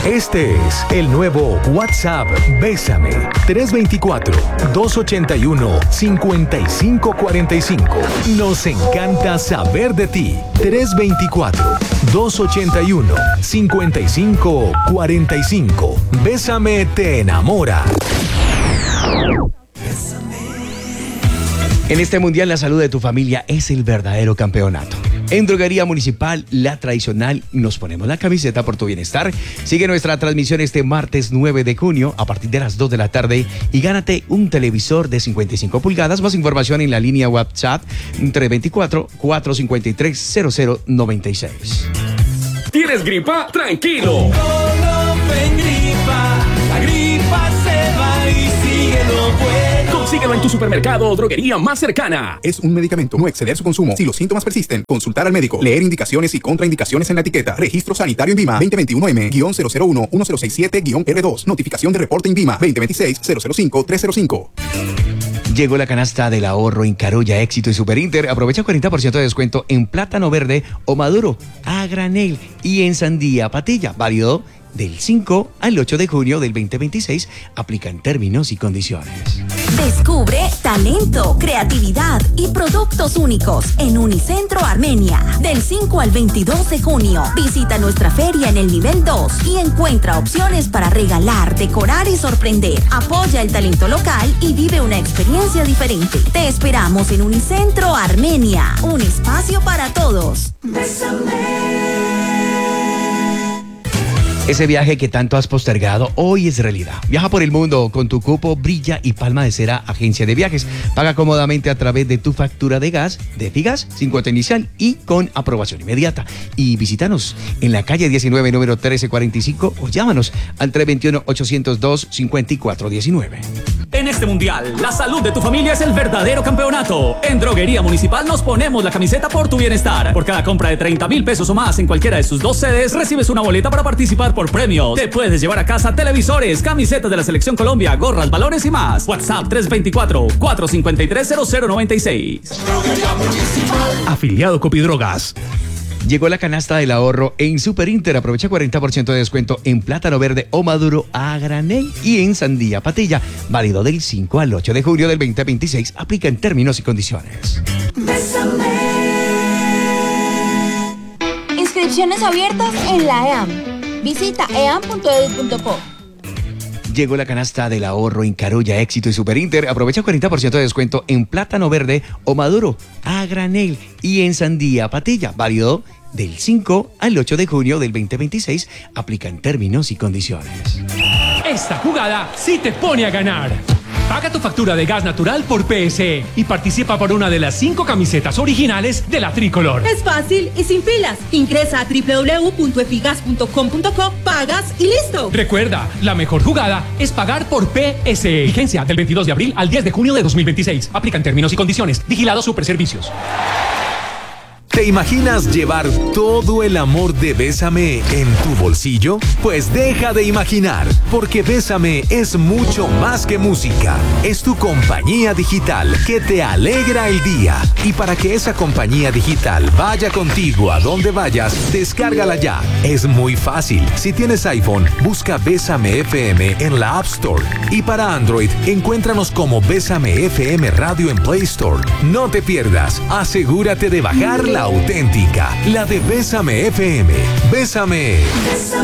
Este es el nuevo WhatsApp Bésame. 324-281-5545. Nos encanta saber de ti. 324-281-5545. Bésame te enamora. En este mundial, la salud de tu familia es el verdadero campeonato. En Droguería Municipal, la tradicional, nos ponemos la camiseta por tu bienestar. Sigue nuestra transmisión este martes 9 de junio a partir de las 2 de la tarde y gánate un televisor de 55 pulgadas. Más información en la línea WhatsApp 324-453-0096. ¿Tienes gripa? ¡Tranquilo! La gripa se va y síguelo bueno. Consíguelo en tu supermercado o droguería más cercana. Es un medicamento, no exceder su consumo. Si los síntomas persisten, consultar al médico. Leer indicaciones y contraindicaciones en la etiqueta. Registro sanitario INVIMA 2021M-001-1607-R2. Notificación de reporte INVIMA 2026-005-305. Llegó la canasta del ahorro en Carolla, Éxito y Superinter. Aprovecha 40% de descuento en plátano verde o maduro a granel y en sandía patilla. Válido del 5 al 8 de junio del 2026. Aplican términos y condiciones. Descubre talento, creatividad y productos únicos en Unicentro Armenia. Del 5 al 22 de junio. Visita nuestra feria en el nivel 2 y encuentra opciones para regalar, decorar y sorprender. Apoya el talento local y vive una experiencia diferente. Te esperamos en Unicentro Armenia. Un espacio para todos. Ese viaje que tanto has postergado hoy es realidad. Viaja por el mundo con tu cupo Brilla y Palma de Cera Agencia de Viajes. Paga cómodamente a través de tu factura de gas, de Figas, sin cuota inicial y con aprobación inmediata. Y visítanos en la calle 19, número 1345 o llámanos al 321-802-5419. En este mundial, la salud de tu familia es el verdadero campeonato. En Droguería Municipal nos ponemos la camiseta por tu bienestar. Por cada compra de 30,000 pesos o más en cualquiera de sus 2 sedes, recibes una boleta para participar por premios. Te puedes llevar a casa televisores, camisetas de la Selección Colombia, gorras, balones y más. WhatsApp 324-453-0096. Afiliado Copidrogas. Llegó la canasta del ahorro en Superinter. Aprovecha 40% de descuento en plátano verde o maduro a granel y en sandía patilla. Válido del 5 al 8 de julio del 2026. Aplica en términos y condiciones. Inscripciones abiertas en la EAM. Visita eam.edu.co. Llegó la canasta del ahorro en Carolla, Éxito y Superinter. Aprovecha 40% de descuento en plátano verde o maduro a granel y en sandía patilla. Válido del 5 al 8 de junio del 2026. Aplican términos y condiciones. Esta jugada sí te pone a ganar. Paga tu factura de gas natural por PSE y participa por una de las 5 camisetas originales de la Tricolor. Es fácil y sin filas. Ingresa a www.efigas.com.co, pagas y listo. Recuerda, la mejor jugada es pagar por PSE. Vigencia del 22 de abril al 10 de junio de 2026. Aplican términos y condiciones. Vigilado Superservicios. ¿Te imaginas llevar todo el amor de Bésame en tu bolsillo? Pues deja de imaginar, porque Bésame es mucho más que música. Es tu compañía digital que te alegra el día. Y para que esa compañía digital vaya contigo a donde vayas, descárgala ya. Es muy fácil. Si tienes iPhone, busca Bésame FM en la App Store. Y para Android, encuéntranos como Bésame FM Radio en Play Store. No te pierdas. Asegúrate de bajar la auténtica, la de Bésame FM. Bésame.